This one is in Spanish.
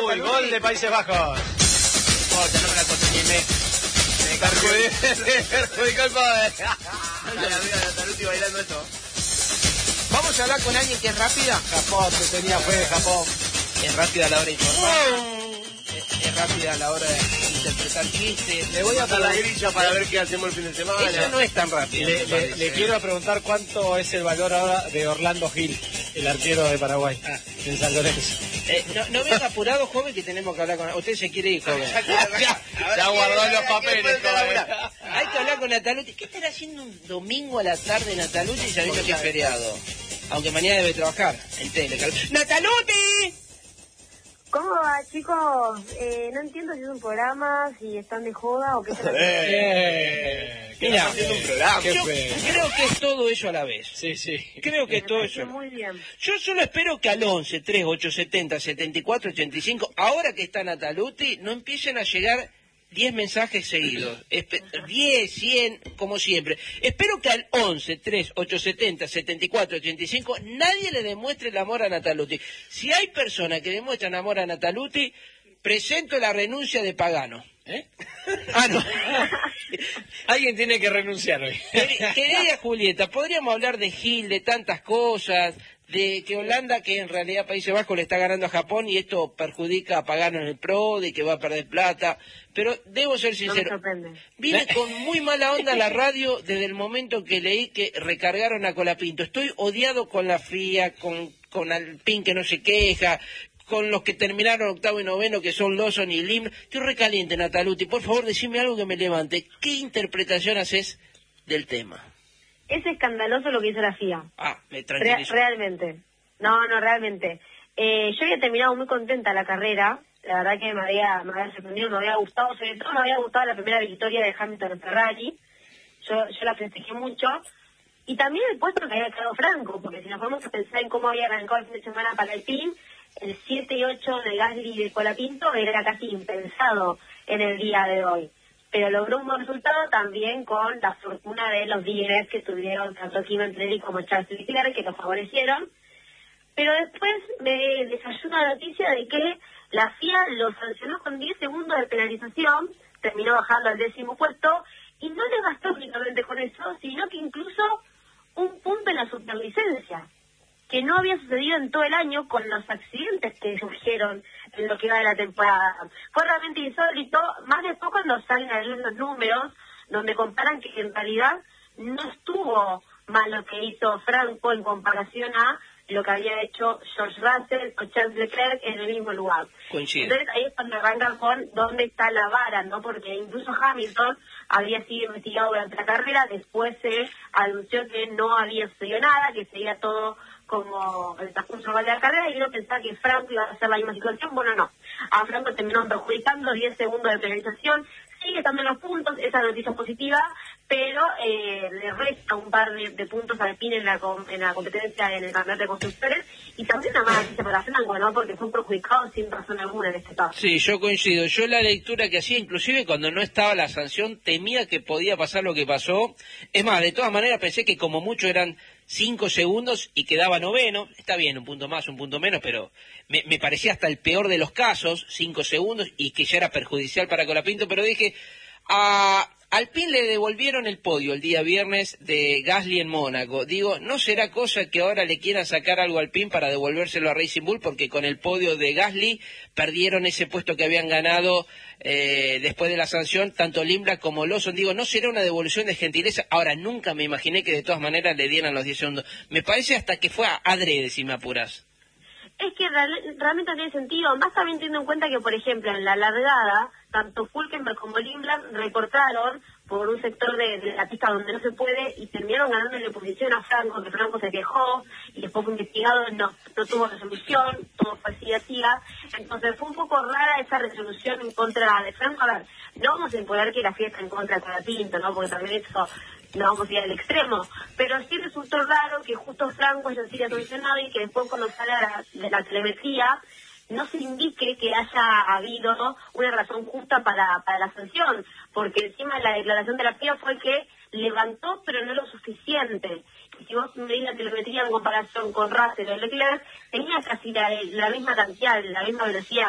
gol de Países Bajos. Ya no me la conseguí, me Perjudicó el poder. la amiga de Nataluti bailando esto. Vamos a hablar con alguien que es rápida. Japón, te tenía fe de Japón. Es rápida a la hora de informar. Es rápida a la hora de interpretar chistes. Le voy a Dar la grilla para ver qué hacemos el fin de semana. Eso no es tan rápido. Le quiero preguntar cuánto es el valor ahora de Orlando Gil, el arquero de Paraguay, en San Lorenzo. No venga apurado, joven, que tenemos que hablar con... Usted se quiere ir, joven. Ya guardó los papeles, joven. Hay que hablar con Nataluti. ¿Qué estará haciendo un domingo a la tarde Nataluti sabiendo que es feriado? Aunque mañana debe trabajar en Telecal. ¡Nataluti! ¿Cómo va, chicos? No entiendo si es un programa, si están de joda o qué están haciendo. Mira, haciendo un programa. yo creo que es todo eso a la vez. Sí, sí. Creo que es todo eso. Muy bien. Yo solo espero que al 11 3870 74 85, ahora que está Nataluti, no empiecen a llegar 10 mensajes seguidos. 10, 100, como siempre. Espero que al 11 3870 74 85 nadie le demuestre el amor a Nataluti. Si hay personas que demuestran amor a Nataluti, presento la renuncia de Pagano. No. Alguien tiene que renunciar hoy. Querida Julieta, podríamos hablar de Gil, de tantas cosas, de que Holanda, que en realidad Países Bajos le está ganando a Japón y esto perjudica a Pagano en el PRO, de que va a perder plata, pero debo ser sincero, No me sorprende. vine con muy mala onda a la radio desde el momento que leí que recargaron a Colapinto. Estoy odiado con la FIA, con Alpín que no se queja, con los que terminaron octavo y noveno, que son Lawson y Lim. Estoy recaliente, Nataluti. Por favor, decime algo que me levante. ¿Qué interpretación haces del tema? Es escandaloso lo que hizo la FIA. Me tranquilizo. Realmente. No, realmente. Yo había terminado muy contenta la carrera. La verdad que me había sorprendido, me había gustado. Sobre todo me había gustado la primera victoria de Hamilton en Ferrari. Yo la festejé mucho. Y también el puesto que había quedado Franco, porque si nos vamos a pensar en cómo había arrancado el fin de semana para el team, el 7 y 8 de Gasly y de Colapinto era casi impensado en el día de hoy. Pero logró un buen resultado también con la fortuna de los DNS que tuvieron tanto Kim Antonelli como Charles Leclerc, que lo favorecieron. Pero después me desayunó la noticia de que la FIA lo sancionó con 10 segundos de penalización, terminó bajando al 10º puesto, y no le bastó únicamente con eso, sino que incluso un punto en la superlicencia, que no había sucedido en todo el año con los accidentes que surgieron en lo que iba de la temporada. Fue realmente insólito, más de poco cuando salen a ver los números, donde comparan que en realidad no estuvo mal lo que hizo Franco en comparación a lo que había hecho George Russell o Charles Leclerc en el mismo lugar. Coincido. Entonces ahí es cuando arrancan con dónde está la vara, ¿no? Porque incluso Hamilton había sido investigado durante la carrera, después se anunció que no había sucedido nada, que seguía todo como el transcurso normal de la carrera, y uno pensaba que Franco iba a hacer la misma situación. Bueno, no. A Franco terminó perjudicando 10 segundos de penalización, sigue estando en los puntos, esa noticia positiva, pero le resta un par de puntos al PIN en la competencia en el campeonato de constructores, y también una mala noticia para Franco, ¿no? Porque fue perjudicado sin razón alguna en este caso. Sí, yo coincido. Yo la lectura que hacía, inclusive cuando no estaba la sanción, temía que podía pasar lo que pasó. Es más, de todas maneras pensé que como mucho eran 5 segundos y quedaba noveno. Está bien, un punto más, un punto menos, pero me parecía hasta el peor de los casos, 5 segundos, y que ya era perjudicial para Colapinto, pero dije, a Alpine le devolvieron el podio el día viernes de Gasly en Mónaco. Digo, ¿no será cosa que ahora le quieran sacar algo a Alpine para devolvérselo a Racing Bull? Porque con el podio de Gasly perdieron ese puesto que habían ganado después de la sanción, tanto Limblad como Lawson. Digo, ¿no será una devolución de gentileza? Ahora, nunca me imaginé que de todas maneras le dieran los 10 segundos. Me parece hasta que fue adrede, si me apuras. Es que realmente no tiene sentido, más también teniendo en cuenta que, por ejemplo, en la largada, tanto Hülkenberg como Limblad recortaron por un sector de la pista donde no se puede y terminaron ganándole posición a Franco, que Franco se quejó y después fue investigado, no tuvo resolución, todo fue así. Entonces fue un poco rara esa resolución en contra de Franco. A ver, no vamos a imponer que la fiesta en contra de Colapinto, ¿no? Porque también eso no vamos a ir al extremo, pero sí resultó raro que justo Franco haya sido sancionado y que después cuando sale de la telemetría no se indique que haya habido una razón justa para la sanción, porque encima la declaración de la FIA fue que levantó pero no lo suficiente. Y si vos medís la telemetría en comparación con Russell o Leclerc, tenía casi la misma cantidad, la misma velocidad.